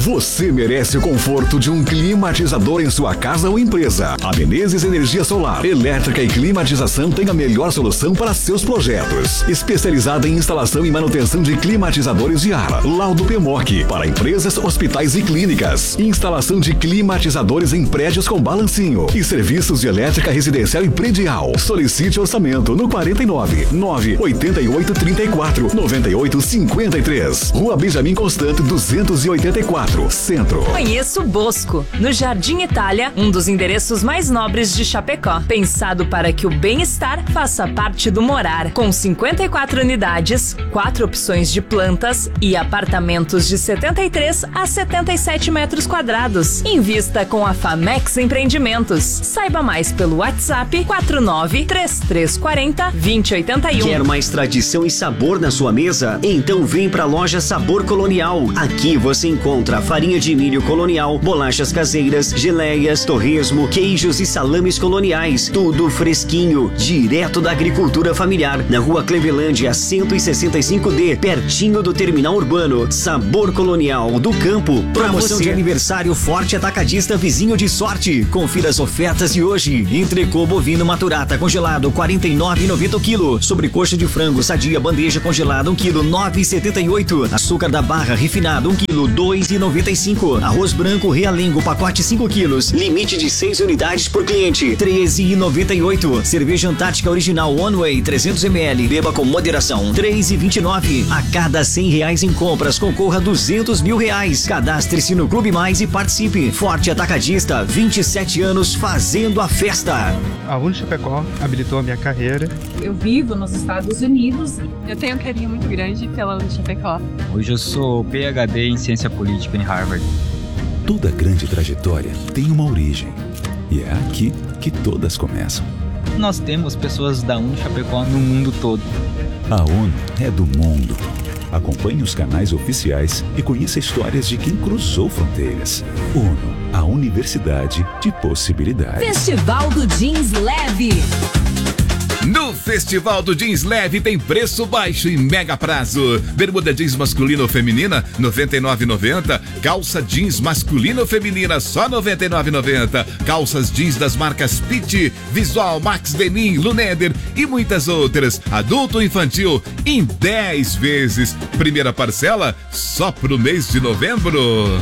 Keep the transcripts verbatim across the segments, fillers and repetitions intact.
Você merece o conforto de um climatizador em sua casa ou empresa. A Menezes Energia Solar, Elétrica e Climatização tem a melhor solução para seus projetos. Especializada em instalação e manutenção de climatizadores de ar. Laudo P M O C para empresas, hospitais e clínicas. Instalação de climatizadores em prédios com balancinho e serviços de elétrica residencial e predial. Solicite orçamento no quarenta e nove, nove oitenta e oito, trinta e quatro, noventa e oito, cinquenta e três. Rua Benjamin Constant duzentos e oitenta e quatro, Centro. Conheça o Bosco, no Jardim Itália, um dos endereços mais nobres de Chapecó. Pensado para que o bem-estar faça parte do morar. Com cinquenta e quatro unidades, quatro opções de plantas e apartamentos de setenta e três a setenta e sete metros quadrados. Invista com a Famex Empreendimentos. Saiba mais pelo WhatsApp quatro nove três três quatro zero, dois zero oito um. Quer mais tradição e sabor na sua mesa? Então vem pra loja Sabor Colonial. Aqui você encontra farinha de milho colonial, bolachas caseiras, geleias, torresmo, queijos e salames coloniais. Tudo fresquinho, direto da agricultura familiar. Na rua Clevelândia, cento e sessenta e cinco D, pertinho do terminal urbano. Sabor Colonial do Campo. Promoção de aniversário Forte Atacadista Vizinho de Sorte. Confira as ofertas de hoje. Entrecô bovino maturata congelado quarenta e nove reais e noventa centavos o quilo. Sobrecoxa de frango sadia bandeja congelada um quilo nove reais e setenta e oito centavos. Açúcar da barra refinado um quilo dois reais e noventa e cinco centavos. Arroz branco Realengo pacote cinco quilos. Limite de seis unidades por cliente. treze reais e noventa e oito centavos. Cerveja Antártica Original One Way trezentos mililitros. Beba com moderação. três reais e vinte e nove centavos. A cada cem reais em compras concorra duzentos mil reais. Cadastre-se no Clube Mais e participe. Forte Atacadista, vinte e sete anos fazendo a festa. A Unichapecó habilitou a minha carreira. Eu vivo nos Estados Unidos. Eu tenho um carinho muito grande pela Unichapecó. Hoje eu sou P H D em Ciência Política em Harvard. Toda grande trajetória tem uma origem. E é aqui que todas começam. Nós temos pessoas da Unichapecó no mundo todo. A ONU é do mundo. Acompanhe os canais oficiais e conheça histórias de quem cruzou fronteiras. ONU, a Universidade de Possibilidades. Festival do Jeans Leve. No Festival do Jeans Leve tem preço baixo e mega prazo. Bermuda jeans masculina ou feminina, noventa e nove reais e noventa centavos. Calça jeans masculina ou feminina, só noventa e nove reais e noventa centavos. Calças jeans das marcas Pitt, Visual, Max Denim, Luneder e muitas outras. Adulto ou infantil, em dez vezes. Primeira parcela, só pro mês de novembro.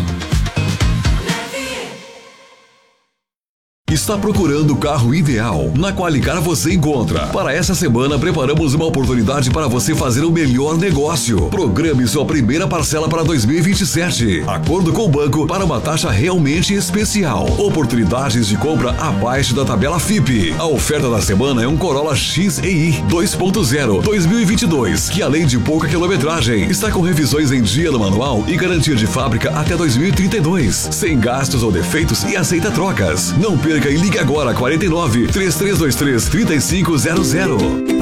Está procurando o carro ideal? Na Qualicar você encontra. Para essa semana, preparamos uma oportunidade para você fazer o melhor negócio. Programe sua primeira parcela para dois mil e vinte e sete. Acordo com o banco para uma taxa realmente especial. Oportunidades de compra abaixo da tabela F I P. A oferta da semana é um Corolla X E I dois ponto zero dois mil e vinte e dois, que além de pouca quilometragem, está com revisões em dia no manual e garantia de fábrica até dois mil e trinta e dois. Sem gastos ou defeitos e aceita trocas. Não perca e ligue agora quarenta e nove, três três dois três, três cinco zero zero.